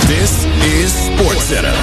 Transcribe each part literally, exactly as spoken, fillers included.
This is SportsCenter.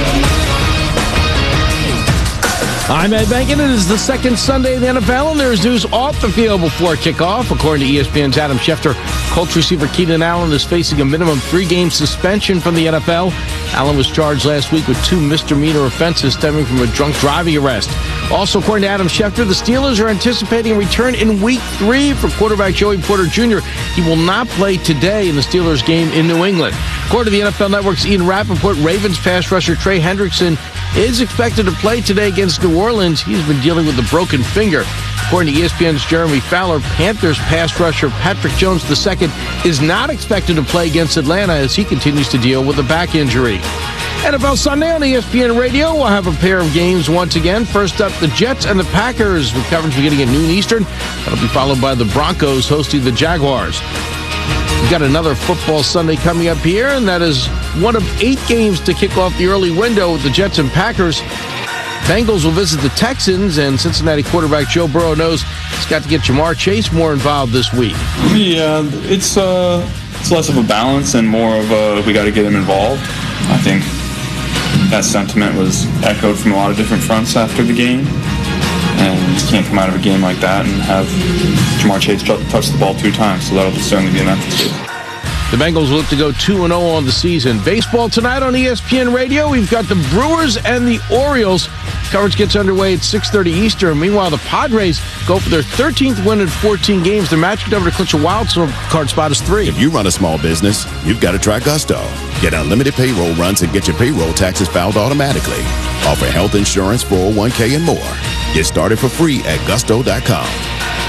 I'm Ed Bankin. It is the second Sunday in the N F L, and there's news off the field before kickoff. According to E S P N's Adam Schefter, Colts receiver Keenan Allen is facing a minimum three-game suspension from the N F L. Allen was charged last week with two misdemeanor offenses stemming from a drunk driving arrest. Also, according to Adam Schefter, the Steelers are anticipating a return in week three for quarterback Joey Porter Junior He will not play today in the Steelers game in New England. According to the N F L Network's Ian Rappaport, Ravens pass rusher Trey Hendrickson is expected to play today against New Orleans. He's been dealing with a broken finger. According to E S P N's Jeremy Fowler, Panthers pass rusher Patrick Jones the second is not expected to play against Atlanta as he continues to deal with a back injury. N F L Sunday on E S P N Radio. We'll have a pair of games once again. First up, the Jets and the Packers with coverage beginning at noon Eastern. That'll be followed by the Broncos hosting the Jaguars. We've got another football Sunday coming up here, and that is one of eight games to kick off the early window with the Jets and Packers. Bengals will visit the Texans, and Cincinnati quarterback Joe Burrow knows he's got to get Jamar Chase more involved this week. Yeah, it's uh, it's less of a balance and more of a we got to get him involved. I think that sentiment was echoed from a lot of different fronts after the game, and you can't come out of a game like that and have Jamar Chase touch the ball two times, so that'll certainly be an emphasis. The Bengals look to go two and oh on the season. Baseball tonight on E S P N Radio. We've got the Brewers and the Orioles. Coverage gets underway at six thirty Eastern. Meanwhile, the Padres go for their thirteenth win in fourteen games. They're matching over to clinch a wild card spot as three. If you run a small business, you've got to try Gusto. Get unlimited payroll runs and get your payroll taxes filed automatically. Offer health insurance, four oh one k, and more. Get started for free at gusto dot com.